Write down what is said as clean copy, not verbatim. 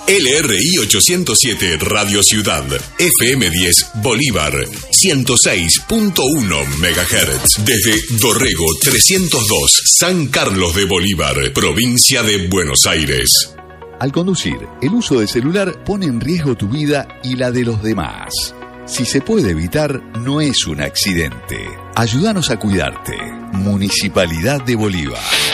LRI 807 Radio Ciudad, FM 10 Bolívar, 106.1 MHz. Desde Dorrego 302, San Carlos de Bolívar, provincia de Buenos Aires. Al conducir, el uso del celular pone en riesgo tu vida y la de los demás. Si se puede evitar, no es un accidente. Ayúdanos a cuidarte. Municipalidad de Bolívar.